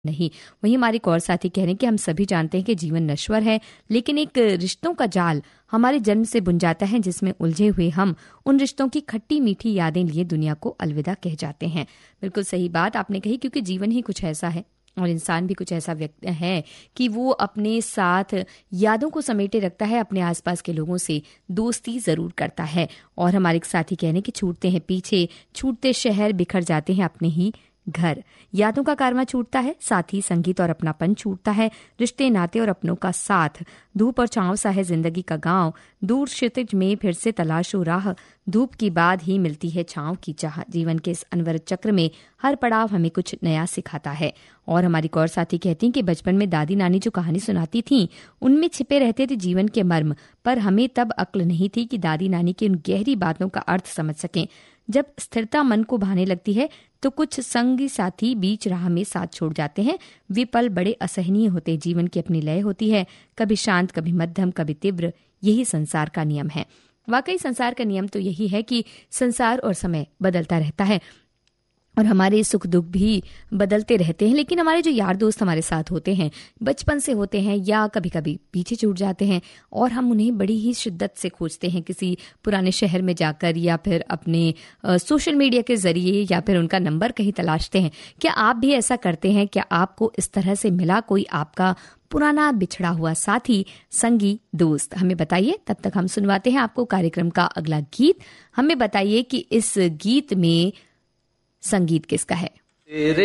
नहीं। वहीं हमारे एक और साथी कह रहे हैं कि हम सभी जानते हैं कि जीवन नश्वर है, लेकिन एक रिश्तों का जाल हमारे जन्म से बुन जाता है, जिसमें उलझे हुए हम उन रिश्तों की खट्टी मीठी यादें लिए दुनिया को अलविदा कह जाते हैं। बिल्कुल सही बात आपने कही, क्योंकि जीवन ही कुछ ऐसा है और इंसान भी कुछ ऐसा व्यक्ति है कि वो अपने साथ यादों को समेटे रखता है, अपने आसपास के लोगों से दोस्ती जरूर करता है। और हमारे एक साथी कहने कि छूटते हैं पीछे, छूटते शहर, बिखर जाते हैं अपने ही घर। यादों का कारवां छूटता है, साथ ही संगीत और अपनापन छूटता है, रिश्ते नाते और अपनों का साथ। धूप और छांव सा है जिंदगी का गांव, दूर क्षितिज में फिर से तलाशो राह, धूप की बाद ही मिलती है छांव की चाह। जीवन के इस अनवरत चक्र में हर पड़ाव हमें कुछ नया सिखाता है। और हमारी एक और साथी कहती हैं कि बचपन में दादी नानी जो कहानी सुनाती थीं, उनमें छिपे रहते थे जीवन के मर्म, पर हमें तब अक्ल नहीं थी कि दादी नानी की उन गहरी बातों का अर्थ समझ सकें। जब स्थिरता मन को भाने लगती है तो कुछ संगी साथी बीच राह में साथ छोड़ जाते हैं। वे पल बड़े असहनीय होते, जीवन की अपनी लय होती है, कभी शांत, कभी मध्यम, कभी तीव्र। यही संसार का नियम है। वाकई संसार का नियम तो यही है कि संसार और समय बदलता रहता है और हमारे सुख दुख भी बदलते रहते हैं, लेकिन हमारे जो यार दोस्त हमारे साथ होते हैं, बचपन से होते हैं या कभी कभी पीछे छूट जाते हैं और हम उन्हें बड़ी ही शिद्दत से खोजते हैं, किसी पुराने शहर में जाकर या फिर अपने सोशल मीडिया के जरिए या फिर उनका नंबर कहीं तलाशते हैं। क्या आप भी ऐसा करते हैं? क्या आपको इस तरह से मिला कोई आपका पुराना बिछड़ा हुआ साथी, संगी, दोस्त? हमें बताइए। तब तक हम सुनवाते हैं आपको कार्यक्रम का अगला गीत। हमें बताइए कि इस गीत में संगीत किसका है।